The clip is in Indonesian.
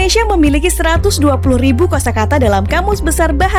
Indonesia memiliki 120.000 kosakata dalam Kamus Besar Bahasa